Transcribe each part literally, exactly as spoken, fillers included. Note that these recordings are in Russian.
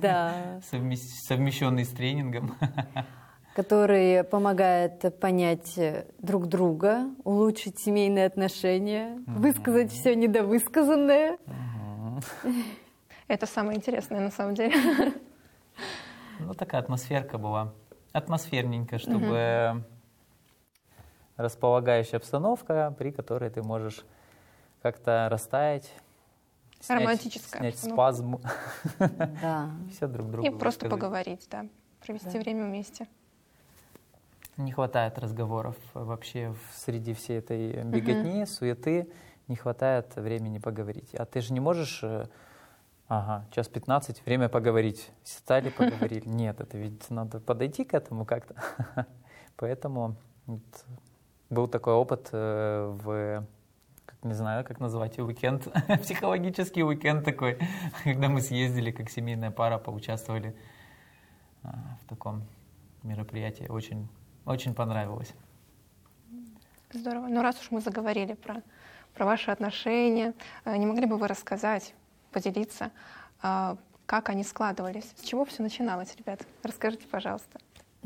Да. Совмещенный с тренингом. Который помогает понять друг друга, улучшить семейные отношения, uh-huh. высказать все недовысказанное. Uh-huh. Это самое интересное на самом деле. Ну, такая атмосферка была. Атмосферненько, чтобы uh-huh. располагающая обстановка, при которой ты можешь как-то растаять, снять, романтическая снять обстановка. спазм. Да. Все друг другу И просто высказать. Поговорить, да, провести да. время вместе. Не хватает разговоров вообще среди всей этой беготни, uh-huh. суеты, не хватает времени поговорить. А ты же не можешь, ага, час пятнадцать, время поговорить, стали, поговорили. Нет, это ведь надо подойти к этому как-то. Поэтому вот, был такой опыт в, как, не знаю, как назвать, уикенд, психологический уикенд такой, когда мы съездили как семейная пара, поучаствовали в таком мероприятии. Очень Очень понравилось. Здорово. Ну, раз уж мы заговорили про, про ваши отношения, не могли бы вы рассказать, поделиться, как они складывались? С чего все начиналось, ребят? Расскажите, пожалуйста.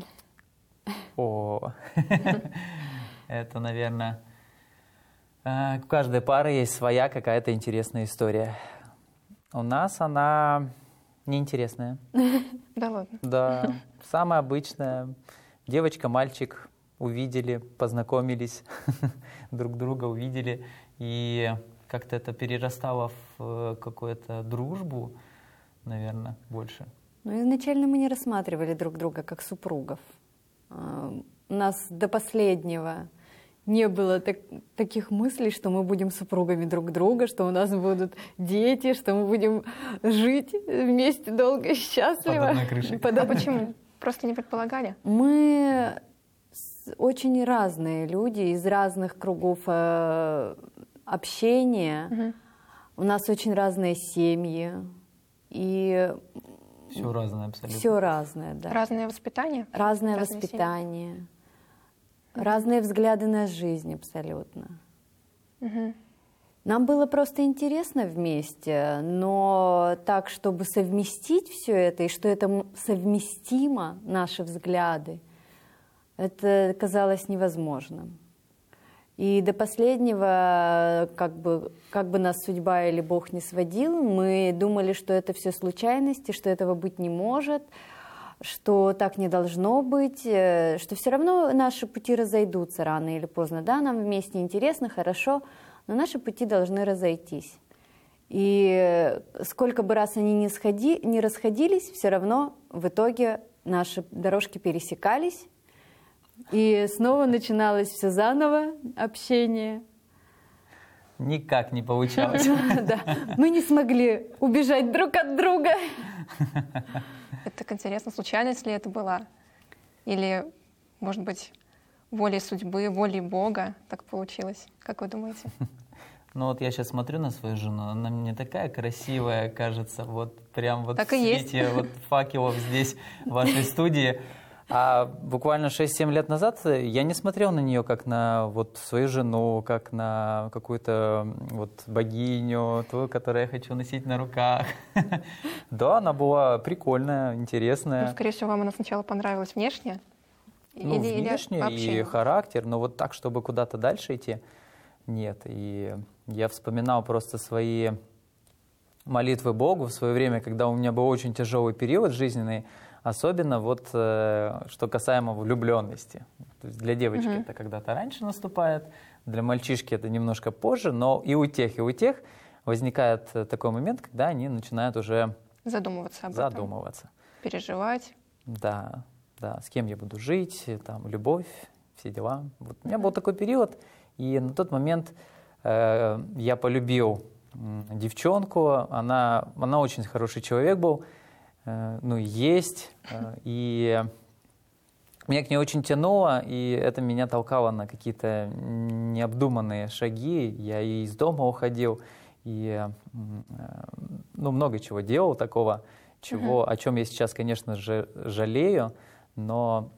О, это, наверное, у каждой пары есть своя какая-то интересная история. У нас она неинтересная. Да ладно? Да, самая обычная. Девочка, мальчик увидели, познакомились, друг друга увидели, и как-то это перерастало в какую-то дружбу, наверное, больше. Ну, изначально мы не рассматривали друг друга как супругов. У нас до последнего не было так, таких мыслей, что мы будем супругами друг друга, что у нас будут дети, что мы будем жить вместе долго и счастливо. Под одной крышей. Под... А почему? Просто не предполагали? Мы очень разные люди, из разных кругов общения. Угу. У нас очень разные семьи. И все разное абсолютно. Все разное, да. Разное воспитание? Разное Разные воспитание. Семьи. Разные взгляды на жизнь абсолютно. Угу. Нам было просто интересно вместе, но так, чтобы совместить все это, и что это совместимо, наши взгляды, это казалось невозможным. И до последнего, как бы, как бы нас судьба или Бог не сводил, мы думали, что это все случайности, что этого быть не может, что так не должно быть, что все равно наши пути разойдутся рано или поздно. Да, нам вместе интересно, хорошо, но наши пути должны разойтись. И сколько бы раз они ни, сходи, ни расходились, все равно в итоге наши дорожки пересекались, и снова начиналось все заново, общение. Никак не получалось. Да, мы не смогли убежать друг от друга. Это так интересно, случайность ли это была? Или, может быть, волей судьбы, волей Бога так получилось? Как вы думаете? Ну вот я сейчас смотрю на свою жену, она мне такая красивая, кажется, вот прям вот так в свете вот факелов здесь, в вашей студии. А буквально шесть-семь лет назад я не смотрел на нее как на вот свою жену, как на какую-то вот богиню, ту, которую я хочу носить на руках. Да, она была прикольная, интересная. Ну, скорее всего, вам она сначала понравилась внешне? Ну, или, внешне или и характер, но вот так, чтобы куда-то дальше идти, нет. И я вспоминал просто свои молитвы Богу в свое время, когда у меня был очень тяжелый период жизненный, особенно вот э, что касаемо влюбленности. То есть для девочки mm-hmm. это когда-то раньше наступает, для мальчишки это немножко позже, но и у тех, и у тех возникает такой момент, когда они начинают уже задумываться об задумываться. этом, переживать. Да, да, с кем я буду жить, там, любовь, все дела. Вот у меня был такой период, и на тот момент э, я полюбил э, девчонку, она, она очень хороший человек был, ну, есть, и меня к ней очень тянуло, и это меня толкало на какие-то необдуманные шаги. Я и из дома уходил, и ну, много чего делал такого, чего, uh-huh. о чем я сейчас, конечно же, жалею, но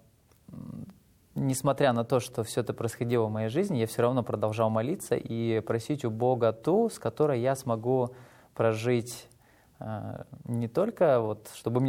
несмотря на то, что все это происходило в моей жизни, я все равно продолжал молиться и просить у Бога ту, с которой я смогу прожить не только вот, чтобы мне